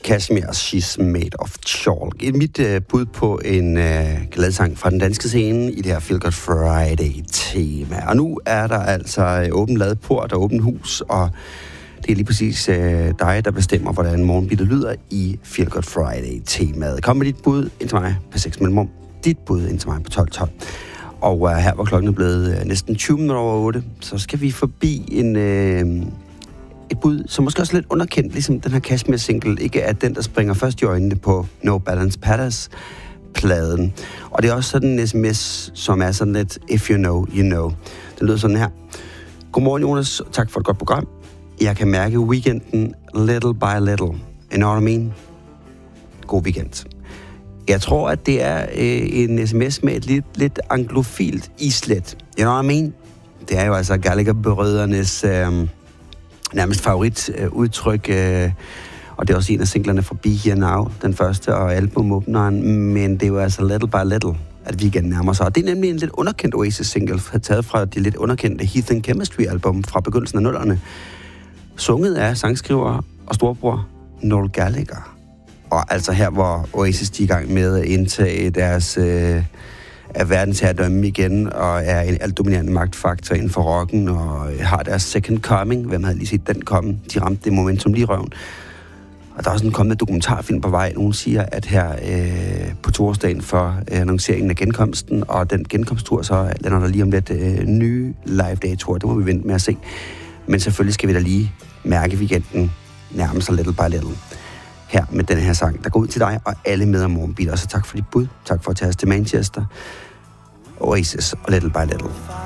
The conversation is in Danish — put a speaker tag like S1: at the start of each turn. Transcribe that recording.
S1: Kashmir, She's Made of Chalk. Mit bud på en gladsang fra den danske scene i det her Feel Good Friday-tema. Og nu er der altså åben ladeport og åben hus, og det er lige præcis dig, der bestemmer, hvordan morgenbittet lyder i Feel Good Friday-temaet. Kom med dit bud ind til mig på 6 mellemrum. Dit bud ind til mig på 12.12. Og her var klokken blevet næsten 20 minutter over 8, så skal vi forbi et bud, som måske også er lidt underkendt, ligesom den her Kashmir-single, ikke er den, der springer først i øjnene på No Balance Patters-pladen. Og det er også sådan en sms, som er sådan lidt, if you know, you know. Den lyder sådan her. Godmorgen, Jonas. Tak for et godt program. Jeg kan mærke weekenden little by little. You know what I mean? God weekend. Jeg tror, at det er en sms med et lidt anglofilt islet. You know what I mean? Det er jo altså Gallagher-brødrenes nærmest favoritudtryk, og det er også en af singlerne fra Be Here Now, den første, og albumåbneren, men det er jo altså little by little, at weekenden nærmer sig. Og det er nemlig en lidt underkendt Oasis-single, taget fra de lidt underkendte Heath and Chemistry-album fra begyndelsen af 0'erne, sunget af sangskriver og storbror Noel Gallagher. Og altså her, hvor Oasis de er i gang med at indtage deres af verdensherredømme igen, og er en altdominerende magtfaktor inden for rocken, og har deres second coming. Hvem havde lige set den komme? De ramte det momentum lige i røven. Og der er også en kommende dokumentarfilm på vej. Nogen siger, at her på torsdagen for annonceringen af genkomsten, og den genkomsttur, så lander der lige om lidt nye live-datoer. Det må vi vente med at se. Men selvfølgelig skal vi da lige mærke weekenden nærme sig little by little. Her med den her sang, der går ud til dig og alle med om morgenbiler. Så tak for dit bud. Tak for at tage os til Manchester. Oasis og Little by Little.